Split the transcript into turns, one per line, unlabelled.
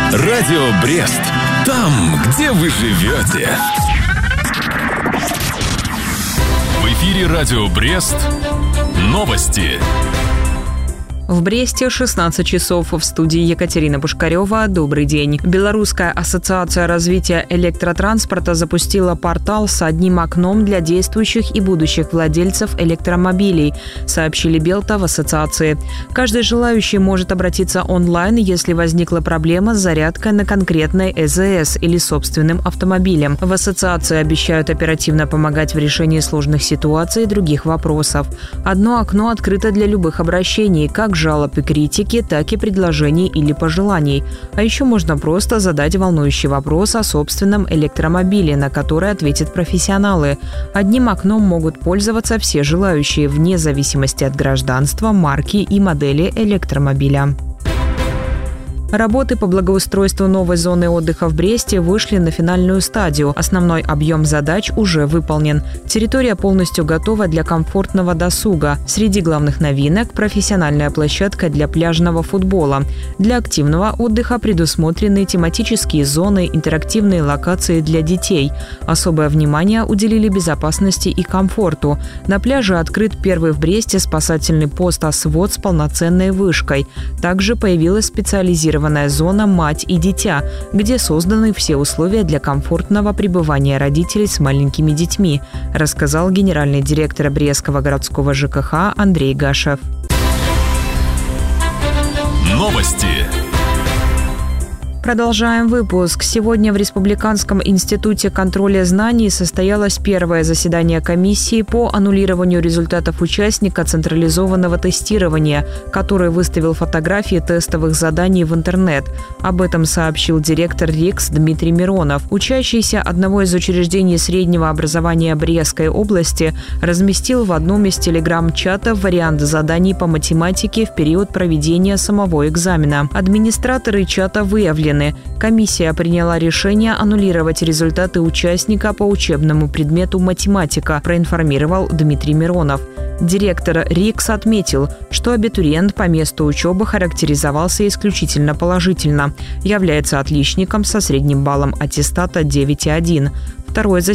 Радио Брест. Там, где вы живете. В эфире Радио Брест. Новости.
В Бресте 16 часов. В студии Екатерина Пушкарева. Добрый день. Белорусская ассоциация развития электротранспорта запустила портал с одним окном для действующих и будущих владельцев электромобилей, сообщили Белта в ассоциации. Каждый желающий может обратиться онлайн, если возникла проблема с зарядкой на конкретной ЭЗС или собственным автомобилем. В ассоциации обещают оперативно помогать в решении сложных ситуаций и других вопросов. Одно окно открыто для любых обращений, как жалоб и критики, так и предложений или пожеланий. А еще можно просто задать волнующий вопрос о собственном электромобиле, на который ответят профессионалы. Одним окном могут пользоваться все желающие, вне зависимости от гражданства, марки и модели электромобиля. Работы по благоустройству новой зоны отдыха в Бресте вышли на финальную стадию. Основной объем задач уже выполнен. Территория полностью готова для комфортного досуга. Среди главных новинок – профессиональная площадка для пляжного футбола. Для активного отдыха предусмотрены тематические зоны, интерактивные локации для детей. Особое внимание уделили безопасности и комфорту. На пляже открыт первый в Бресте спасательный пост «Освод» с полноценной вышкой. Также появилась специализированная зона «Мать и дитя», где созданы все условия для комфортного пребывания родителей с маленькими детьми, рассказал генеральный директор Брестского городского ЖКХ Андрей Гашев.
Новости.
Продолжаем выпуск. Сегодня в Республиканском институте контроля знаний состоялось первое заседание комиссии по аннулированию результатов участника централизованного тестирования, который выставил фотографии тестовых заданий в интернет. Об этом сообщил директор РИКС Дмитрий Миронов. Учащийся одного из учреждений среднего образования Брестской области разместил в одном из телеграм-чатов вариант заданий по математике в период проведения самого экзамена. Администраторы чата выявлены. Комиссия приняла решение аннулировать результаты участника по учебному предмету математика, проинформировал Дмитрий Миронов. Директор РИКС отметил, что абитуриент по месту учебы характеризовался исключительно положительно, является отличником со средним баллом аттестата 9,1. Второе